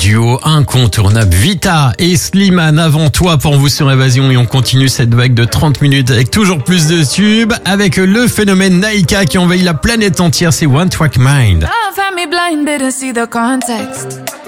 duo incontournable. Vita et Slimane avant toi pour vous sur Évasion, et on continue cette vague de 30 minutes avec toujours plus de tubes, avec le phénomène Naïka qui envahit la planète entière, c'est One Track Mind. Love had me blinded to see the context.